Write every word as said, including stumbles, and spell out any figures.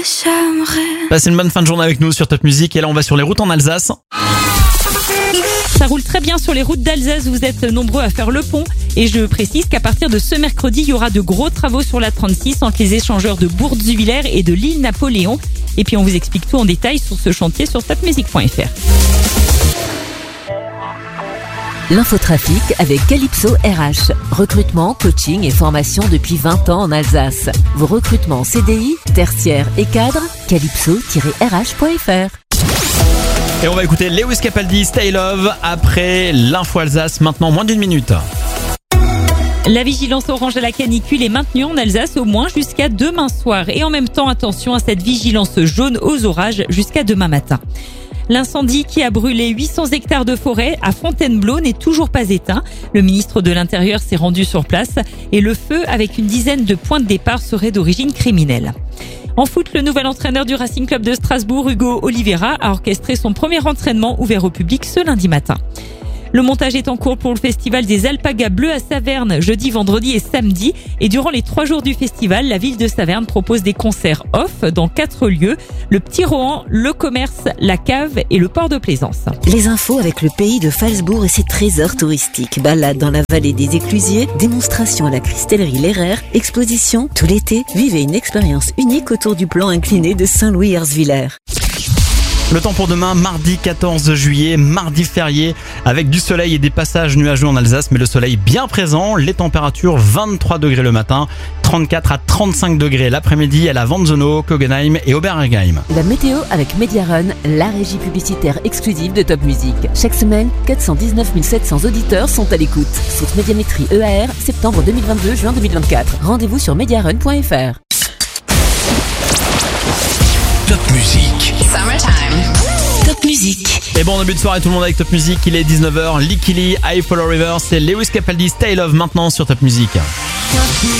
Passez une bonne fin de journée avec nous sur Top Music. Et là, on va sur les routes en Alsace. Ça roule très bien sur les routes d'Alsace, vous êtes nombreux à faire le pont. Et je précise qu'à partir de ce mercredi, il y aura de gros travaux sur la trente-six entre les échangeurs de Bourg-Zuwiller et de l'île Napoléon. Et puis on vous explique tout en détail sur ce chantier sur top music point f r. L'infotrafic avec Calypso R H. Recrutement, coaching et formation depuis vingt ans en Alsace. Vos recrutements C D I, tertiaires et cadres, calypso tiret r h point f r. Et on va écouter Lewis Capaldi, Stay Love, après l'info Alsace, maintenant moins d'une minute. La vigilance orange à la canicule est maintenue en Alsace au moins jusqu'à demain soir. Et en même temps, attention à cette vigilance jaune aux orages jusqu'à demain matin. L'incendie qui a brûlé huit cents hectares de forêt à Fontainebleau n'est toujours pas éteint. Le ministre de l'Intérieur s'est rendu sur place et le feu, avec une dizaine de points de départ, serait d'origine criminelle. En foot, le nouvel entraîneur du Racing Club de Strasbourg, Hugo Oliveira, a orchestré son premier entraînement ouvert au public ce lundi matin. Le montage est en cours pour le festival des Alpagas Bleus à Saverne, jeudi, vendredi et samedi. Et durant les trois jours du festival, la ville de Saverne propose des concerts off dans quatre lieux. Le Petit Rohan, le Commerce, la Cave et le Port de Plaisance. Les infos avec le pays de Phalsbourg et ses trésors touristiques. Balade dans la vallée des Éclusiers, démonstration à la cristallerie Leraire, exposition tout l'été. Vivez une expérience unique autour du plan incliné de Saint-Louis-Herzwiller. Le temps pour demain, mardi quatorze juillet, mardi férié, avec du soleil et des passages nuageux en Alsace, mais le soleil bien présent. Les températures vingt-trois degrés le matin, trente-quatre à trente-cinq degrés l'après-midi à la Vanzeno, Kogenheim et Oberheim. La météo avec Mediarun, la régie publicitaire exclusive de Top Music. Chaque semaine, quatre cent dix-neuf mille sept cents auditeurs sont à l'écoute. Source Médiamétrie E A R, septembre deux mille vingt-deux, juin deux mille vingt-quatre. Rendez-vous sur mediarun point f r. Top Music. Summertime. Top Music. Et bon début de soirée tout le monde avec Top Music, il est dix-neuf heures, Lickily, I Follow River, c'est Lewis Capaldi, Stay Love maintenant sur Top Music.